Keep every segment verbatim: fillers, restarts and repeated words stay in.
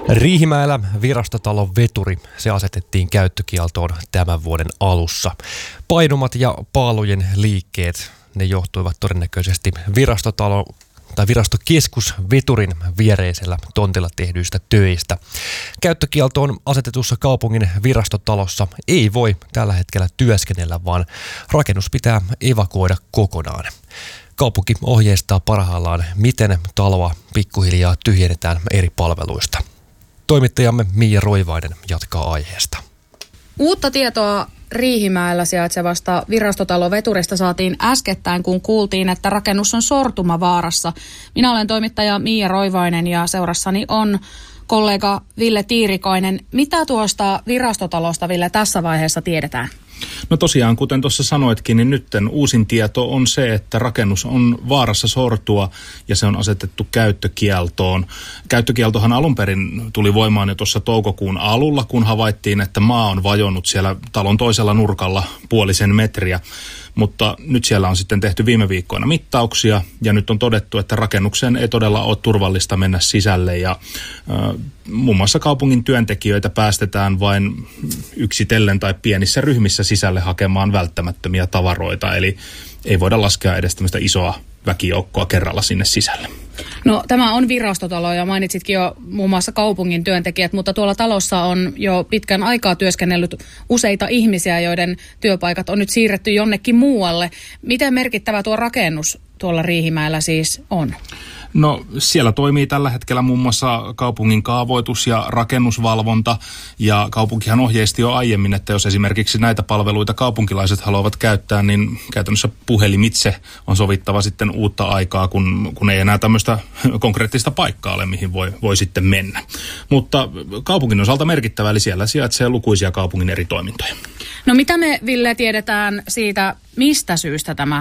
Riihimäellä virastotalon veturi, se asetettiin käyttökieltoon tämän vuoden alussa. Painumat ja paalujen liikkeet, ne johtuivat todennäköisesti virastotalo tai virastokeskusveturin viereisellä tontilla tehdyistä töistä. Käyttökieltoon asetetussa kaupungin virastotalossa ei voi tällä hetkellä työskennellä, vaan rakennus pitää evakuoida kokonaan. Kaupunki ohjeistaa parhaillaan, miten taloa pikkuhiljaa tyhjennetään eri palveluista. Toimittajamme Miia Roivainen jatkaa aiheesta. Uutta tietoa Riihimäellä sijaitsevasta virastotaloveturista saatiin äskettäin, kun kuultiin, että rakennus on sortumavaarassa. Minä olen toimittaja Miia Roivainen ja seurassani on kollega Ville Tiirikainen. Mitä tuosta virastotalosta, Ville, tässä vaiheessa tiedetään? No tosiaan, kuten tuossa sanoitkin, niin nytten uusin tieto on se, että rakennus on vaarassa sortua ja se on asetettu käyttökieltoon. Käyttökieltohan alun perin tuli voimaan jo tuossa toukokuun alulla, kun havaittiin, että maa on vajonnut siellä talon toisella nurkalla puolisen metriä. Mutta nyt siellä on sitten tehty viime viikkoina mittauksia ja nyt on todettu, että rakennukseen ei todella ole turvallista mennä sisälle ja äh, muun muassa kaupungin työntekijöitä päästetään vain yksitellen tai pienissä ryhmissä sisälle hakemaan välttämättömiä tavaroita. Eli ei voida laskea edes tämmöistä isoa väkijoukkoa kerralla sinne sisälle. No tämä on virastotalo ja mainitsitkin jo muun muassa kaupungin työntekijät, mutta tuolla talossa on jo pitkän aikaa työskennellyt useita ihmisiä, joiden työpaikat on nyt siirretty jonnekin muualle. Miten merkittävä tuo rakennus tuolla Riihimäellä siis on? No siellä toimii tällä hetkellä muun muassa kaupungin kaavoitus- ja rakennusvalvonta ja kaupunkihan ohjeisti jo aiemmin, että jos esimerkiksi näitä palveluita kaupunkilaiset haluavat käyttää, niin käytännössä puhelimitse on sovittava sitten uutta aikaa, kun, kun ei enää tämmöistä konkreettista paikkaa ole, mihin voi, voi sitten mennä. Mutta kaupungin osalta merkittävä, eli siellä sijaitsee lukuisia kaupungin eri toimintoja. No mitä me, Ville, tiedetään siitä, mistä syystä tämä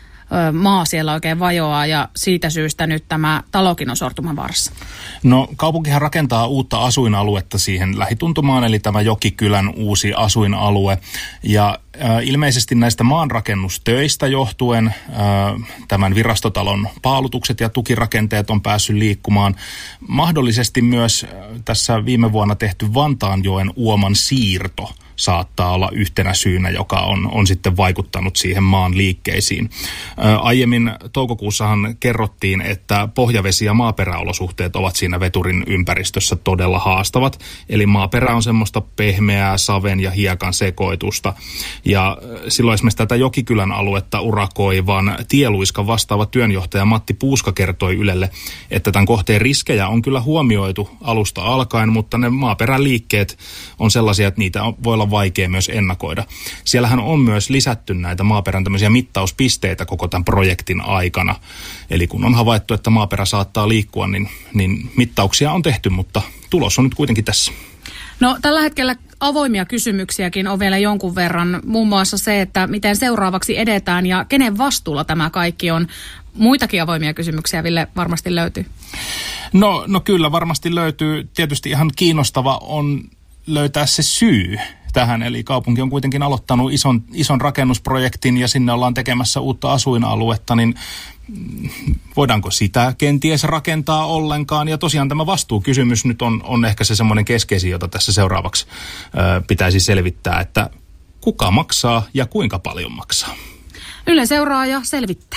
maa siellä oikein vajoaa ja siitä syystä nyt tämä talokin on sortumavaarassa? No kaupunkihan rakentaa uutta asuinaluetta siihen lähituntumaan, eli tämä Jokikylän uusi asuinalue. Ja äh, ilmeisesti näistä maanrakennustöistä johtuen äh, tämän virastotalon paalutukset ja tukirakenteet on päässyt liikkumaan. Mahdollisesti myös äh, tässä viime vuonna tehty Vantaanjoen uoman siirto saattaa olla yhtenä syynä, joka on, on sitten vaikuttanut siihen maan liikkeisiin. Ää, aiemmin toukokuussahan kerrottiin, että pohjavesi- ja maaperäolosuhteet ovat siinä veturin ympäristössä todella haastavat. Eli maaperä on semmoista pehmeää saven ja hiekan sekoitusta. Ja silloin esimerkiksi tätä Jokikylän aluetta urakoivan tieluiskan vastaava työnjohtaja Matti Puuska kertoi Ylelle, että tämän kohteen riskejä on kyllä huomioitu alusta alkaen, mutta ne maaperän liikkeet on sellaisia, että niitä voi olla vaikea myös ennakoida. Siellähän on myös lisätty näitä maaperän tämmöisiä mittauspisteitä koko tämän projektin aikana. Eli kun on havaittu, että maaperä saattaa liikkua, niin, niin mittauksia on tehty, mutta tulos on nyt kuitenkin tässä. No tällä hetkellä avoimia kysymyksiäkin on vielä jonkun verran. Muun muassa se, että miten seuraavaksi edetään ja kenen vastuulla tämä kaikki on. Muitakin avoimia kysymyksiä, Ville, varmasti löytyy. No, no kyllä varmasti löytyy. Tietysti ihan kiinnostava on löytää se syy tähän, eli kaupunki on kuitenkin aloittanut ison, ison rakennusprojektin ja sinne ollaan tekemässä uutta asuinaluetta, niin voidaanko sitä kenties rakentaa ollenkaan? Ja tosiaan tämä vastuukysymys nyt on, on ehkä se semmoinen keskeisin, jota tässä seuraavaksi ö, pitäisi selvittää, että kuka maksaa ja kuinka paljon maksaa. Yle seuraa ja selvittää.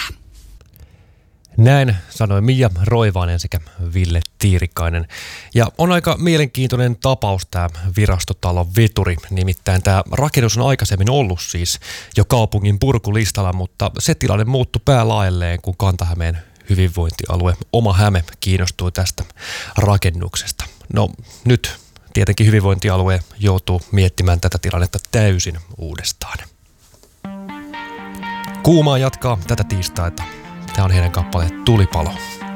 Näin sanoi Miia Roivainen sekä Ville Tiirikainen. Ja on aika mielenkiintoinen tapaus tämä virastotalon veturi. Nimittäin tämä rakennus on aikaisemmin ollut siis jo kaupungin purkulistalla, mutta se tilanne muuttui päälaelleen, kun Kanta-Hämeen hyvinvointialue Oma Häme kiinnostui tästä rakennuksesta. No nyt tietenkin hyvinvointialue joutuu miettimään tätä tilannetta täysin uudestaan. Kuumaa jatkaa tätä tiistaita. Tämä on heidän kappaleet Tulipalo.